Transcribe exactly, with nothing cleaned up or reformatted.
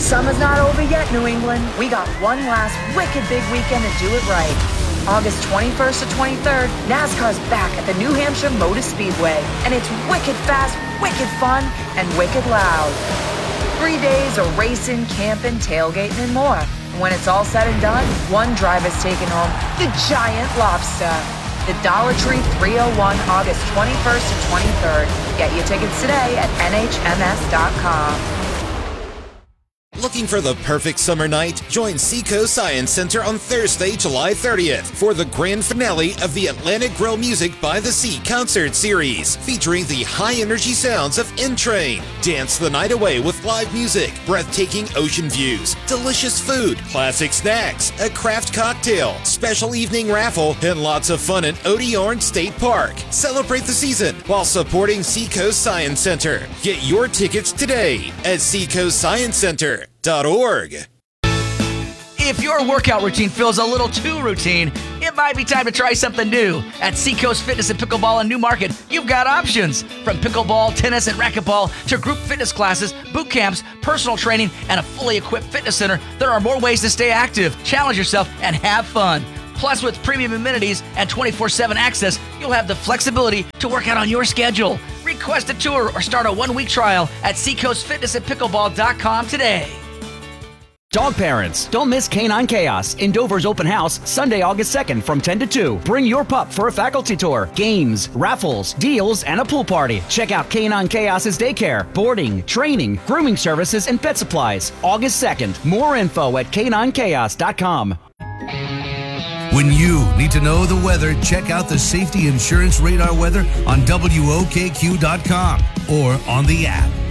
Summer's not over yet, New England. We got one last wicked big weekend to do it right. August twenty-first to twenty-third, NASCAR's back at the New Hampshire Motor Speedway, and it's wicked fast, wicked fun, and wicked loud. Three days of racing, camping, tailgating, and more. And when it's all said and done, one driver's taking home the giant lobster. The Dollar Tree three oh one, August twenty-first to twenty-third. Get your tickets today at N H M S dot com. Looking for the perfect summer night? Join Seacoast Science Center on Thursday, July thirtieth for the grand finale of the Atlantic Grill Music by the Sea concert series, featuring the high-energy sounds of N-Train. Dance the night away with live music, breathtaking ocean views, delicious food, classic snacks, a craft cocktail, special evening raffle, and lots of fun at Odie Orange State Park. Celebrate the season while supporting Seacoast Science Center. Get your tickets today at seacoast science center dot org. If your workout routine feels a little too routine, it might be time to try something new. At Seacoast Fitness and Pickleball in Newmarket, you've got options. From pickleball, tennis, and racquetball to group fitness classes, boot camps, personal training, and a fully equipped fitness center, there are more ways to stay active, challenge yourself, and have fun. Plus, with premium amenities and twenty-four seven access, you'll have the flexibility to work out on your schedule. Request a tour or start a one-week trial at seacoast fitness and pickleball dot com today. Dog parents, don't miss Canine Chaos in Dover's open house Sunday, August second from ten to two. Bring your pup for a faculty tour, games, raffles, deals, and a pool party. Check out Canine Chaos's daycare, boarding, training, grooming services, and pet supplies. August second. More info at canine chaos dot com. When you need to know the weather, check out the Safety Insurance Radar weather on W O K Q dot com or on the app.